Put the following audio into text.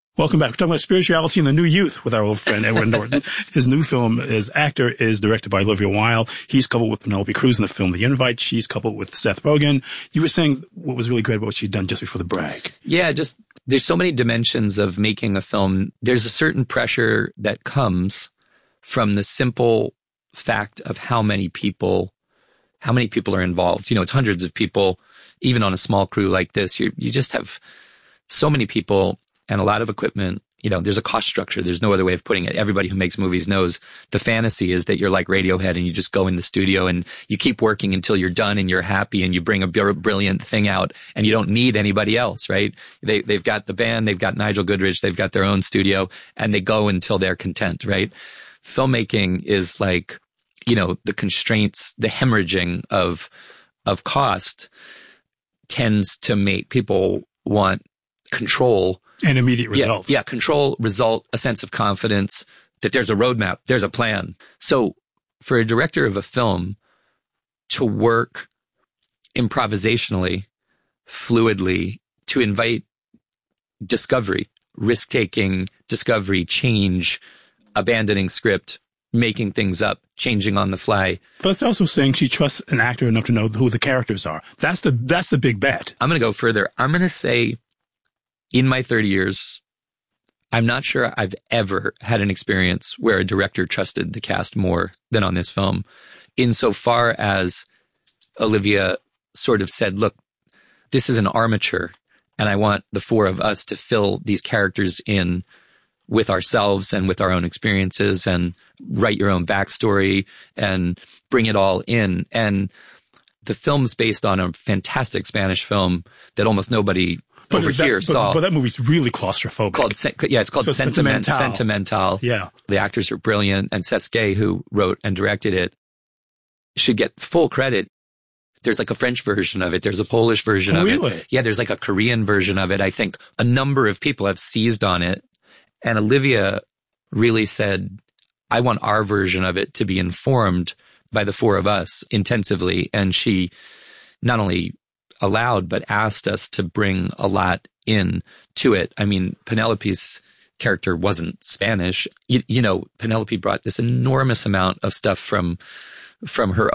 Welcome back. We're talking about spirituality and the new youth with our old friend Edward Norton. His new film, his actor, is directed by Olivia Wilde. He's coupled with Penelope Cruz in the film The Invite. She's coupled with Seth Rogen. You were saying what was really great about what she'd done just before the break. Yeah, there's so many dimensions of making a film. There's a certain pressure that comes from the simple fact of how many people are involved. It's hundreds of people, even on a small crew like this. You just have so many people and a lot of equipment. There's a cost structure. There's no other way of putting it. Everybody who makes movies knows the fantasy is that you're like Radiohead and you just go in the studio and you keep working until you're done and you're happy and you bring a brilliant thing out and you don't need anybody else, right? They've got the band, they've got Nigel Goodrich, they've got their own studio, and they go until they're content, right? Filmmaking is like, the constraints, the hemorrhaging of cost tends to make people want control. And immediate results. Yeah, control, result, a sense of confidence that there's a roadmap, there's a plan. So for a director of a film to work improvisationally, fluidly, to invite discovery, risk-taking, discovery, change, abandoning script, making things up, changing on the fly. But it's also saying she trusts an actor enough to know who the characters are. That's the big bet. I'm going to go further. I'm going to say, in my 30 years, I'm not sure I've ever had an experience where a director trusted the cast more than on this film. Insofar as Olivia sort of said, look, this is an armature, and I want the four of us to fill these characters in with ourselves and with our own experiences and write your own backstory and bring it all in. And the film's based on a fantastic Spanish film that almost nobody over here saw. But that movie's really claustrophobic. It's called Sentimental. Yeah. The actors are brilliant, and Seth Gay, who wrote and directed it, should get full credit. There's like a French version of it. There's a Polish version of it. Yeah, there's like a Korean version of it. I think a number of people have seized on it. And Olivia really said, I want our version of it to be informed by the four of us intensively. And she not only allowed, but asked us to bring a lot in to it. I mean, Penelope's character wasn't Spanish. Penelope brought this enormous amount of stuff from her